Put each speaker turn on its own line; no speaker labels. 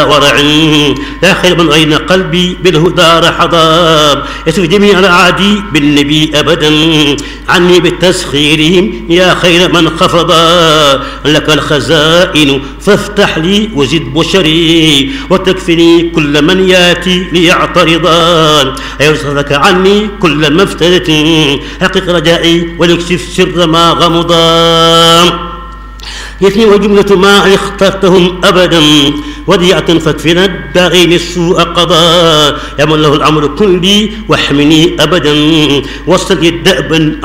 ورع لا خير من أين قلبي بالهدى حضار يسر جميع الأعادي بالنبي أبدا عني بالتسخيرهم يا خير من خفضا لك الخزائن فافتح لي وزد بشري وتكفني كل من ياتي ليعترضا أيرسلك عني كل ما افتدت حقق رجائي وليكشف سر ما غمضا يثني وجملة ما اخترتهم أبدا وديعة فاكفنا الداعين السوء قضاء يا من له الأمر كلي واحمني أبدا واستجد دأبا